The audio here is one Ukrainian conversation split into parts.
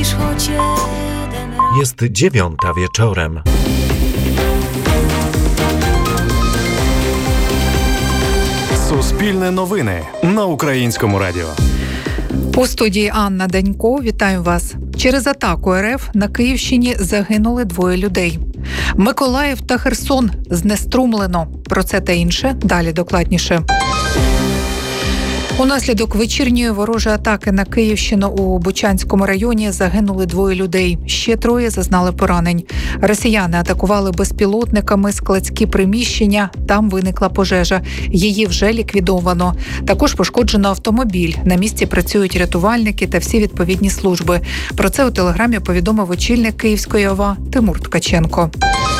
Jest 9:00 wieczorem. Суспільне новини на Українському радіо. У студії Анна Данько. Вітаю вас. Через атаку РФ на Київщині загинули 2 людей. Миколаїв та Херсон знеструмлено. Про це та інше далі докладніше. Унаслідок вечірньої ворожої атаки на Київщину у Бучанському районі загинули 2 людей. Ще 3 зазнали поранень. Росіяни атакували безпілотниками складські приміщення. Там виникла пожежа. Її вже ліквідовано. Також пошкоджено автомобіль. На місці працюють рятувальники та всі відповідні служби. Про це у телеграмі повідомив очільник Київської ОВА Тимур Ткаченко.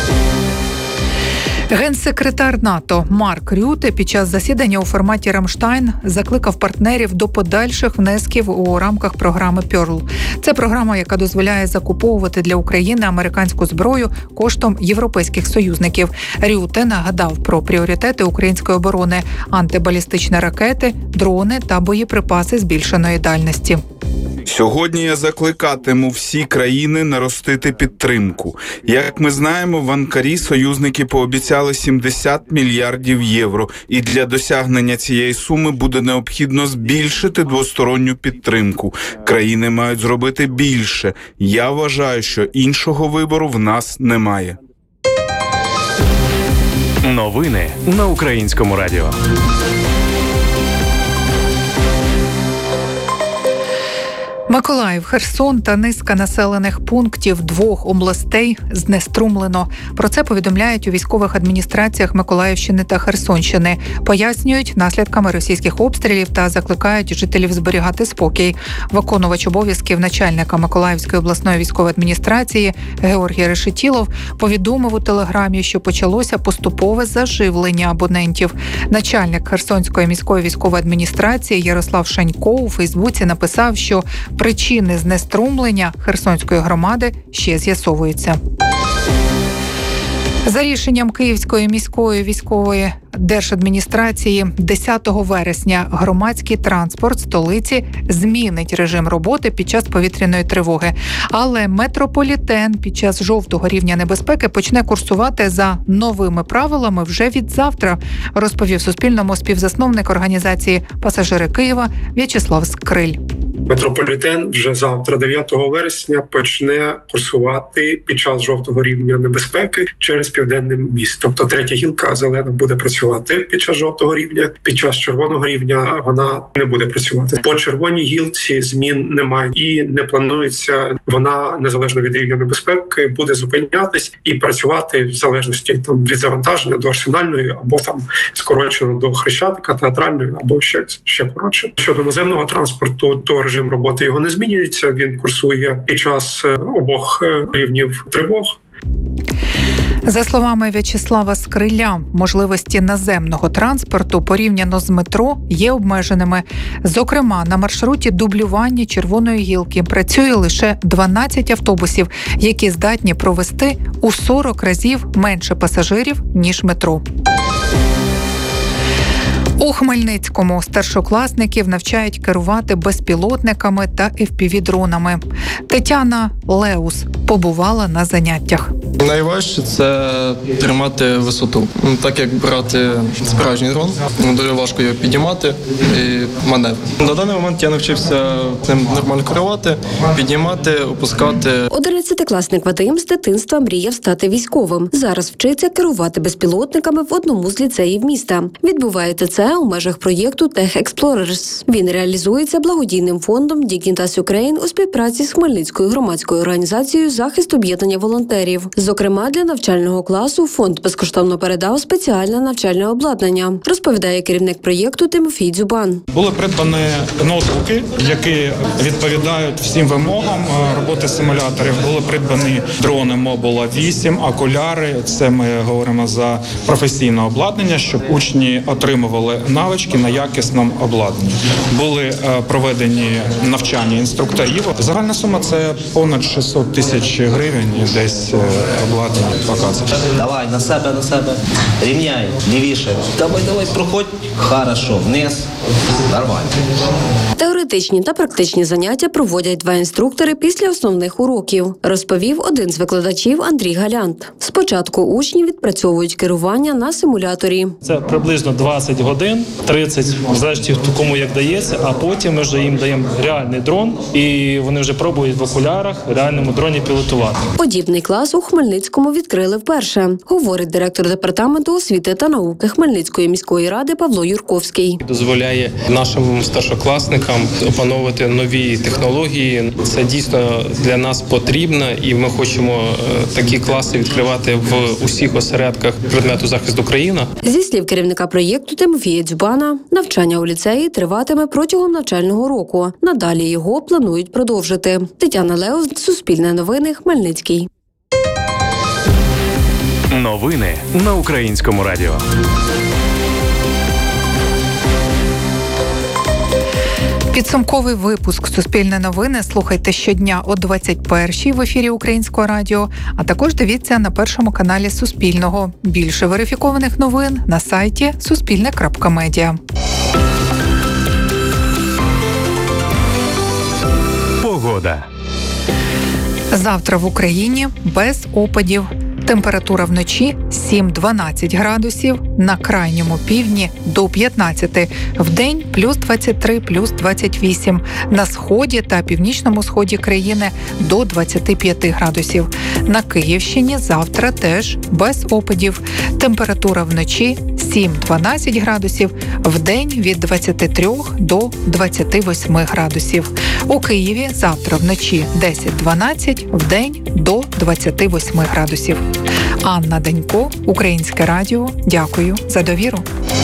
Генсекретар НАТО Марк Рюте під час засідання у форматі «Рамштайн» закликав партнерів до подальших внесків у рамках програми «Пьорл». Це програма, яка дозволяє закуповувати для України американську зброю коштом європейських союзників. Рюте нагадав про пріоритети української оборони – антибалістичні ракети, дрони та боєприпаси збільшеної дальності. Сьогодні я закликатиму всі країни наростити підтримку. Як ми знаємо, в Анкарі союзники пообіцяли 70 мільярдів євро, і для досягнення цієї суми буде необхідно збільшити двосторонню підтримку. Країни мають зробити більше. Я вважаю, що іншого вибору в нас немає. Новини на Українському радіо. Миколаїв, Херсон та низка населених пунктів 2 областей знеструмлено. Про це повідомляють у військових адміністраціях Миколаївщини та Херсонщини. Пояснюють наслідками російських обстрілів та закликають жителів зберігати спокій. Виконувач обов'язків начальника Миколаївської обласної військової адміністрації Георгій Решетілов повідомив у телеграмі, що почалося поступове заживлення абонентів. Начальник Херсонської міської військової адміністрації Ярослав Шанько у Фейсбуці написав, що причини знеструмлення Херсонської громади ще з'ясовуються. За рішенням Київської міської військової держадміністрації 10 вересня громадський транспорт столиці змінить режим роботи під час повітряної тривоги. Але метрополітен під час жовтого рівня небезпеки почне курсувати за новими правилами вже від завтра, розповів Суспільному співзасновник організації «Пасажири Києва» В'ячеслав Скриль. Метрополітен вже завтра, 9 вересня, почне курсувати під час жовтого рівня небезпеки через південне місто. Тобто 3-я гілка зелена буде працювати під час жовтого рівня, під час червоного рівня вона не буде працювати. По червоній гілці змін немає і не планується. Вона, незалежно від рівня небезпеки, буде зупинятись і працювати в залежності від завантаження до Арсенальної або там скорочено до Хрещатика, Театральної або ще коротше. Щодо наземного транспорту, то режим роботи його не змінюється. Він курсує під час обох рівнів тривог. За словами В'ячеслава Скриля, можливості наземного транспорту порівняно з метро є обмеженими. Зокрема, на маршруті дублювання Червоної гілки працює лише 12 автобусів, які здатні провести у 40 разів менше пасажирів, ніж метро. У Хмельницькому старшокласників навчають керувати безпілотниками та FPV-дронами. Тетяна Леус побувала на заняттях. Найважче – це тримати висоту. Так як брати справжній дрон, дуже важко його піднімати і маневр. На даний момент я навчився ним нормально керувати, піднімати, опускати. 11-класник Вадим з дитинства мріяв стати військовим. Зараз вчиться керувати безпілотниками в одному з ліцеїв міста. Відбувається це у межах проєкту Tech Explorers. Він реалізується благодійним фондом Dignitas Ukraine у співпраці з Хмельницькою громадською організацією «Захист об'єднання волонтерів». Зокрема, для навчального класу фонд безкоштовно передав спеціальне навчальне обладнання, розповідає керівник проєкту Тимофій Дзюбан. Були придбані ноутбуки, які відповідають всім вимогам роботи симуляторів. Були придбані дрони Мобула 8, окуляри. Це ми говоримо за професійне обладнання, щоб учні отримували навички на якісному обладнанні. Були проведені навчання інструкторів. Загальна сума – це понад 600 тисяч гривень, десь обладнання, показувати. Давай, на себе. Рівняй, лівіше. Давай, проходь. Хорошо, вниз. Нормально. Теоретичні та практичні заняття проводять 2 інструктори після основних уроків, розповів один з викладачів Андрій Галянт. Спочатку учні відпрацьовують керування на симуляторі. Це приблизно 20 годин, 30, в залежності від кому як дається, а потім ми вже їм даємо реальний дрон, і вони вже пробують в окулярах в реальному дроні пілотувати. Подібний клас у Хмельницькому відкрили вперше, говорить директор департаменту освіти та науки Хмельницької міської ради Павло Юрковський. Дозволяє нашим старшокласникам опановувати нові технології. Це дійсно для нас потрібно, і ми хочемо такі класи відкривати в усіх осередках предмету захисту країни. Зі слів керівника проєкту Тимофія Дзюбана, навчання у ліцеї триватиме протягом навчального року. Надалі його планують продовжити. Тетяна Лео, Суспільне новини, Хмельницький. Новини на Українському радіо. Підсумковий випуск «Суспільне новини» слухайте щодня о 21-й в ефірі Українського радіо, а також дивіться на першому каналі Суспільного. Більше верифікованих новин на сайті suspilne.media. Погода. Завтра в Україні без опадів. Температура вночі 7-12 градусів, на крайньому півдні до 15, вдень плюс 23, плюс 28, на сході та північному сході країни до 25 градусів. На Київщині завтра теж без опадів. Температура вночі 7-12 градусів, вдень від 23 до 28 градусів. У Києві завтра вночі 10-12, вдень до 28 градусів. Анна Данько, Українське радіо. Дякую за довіру.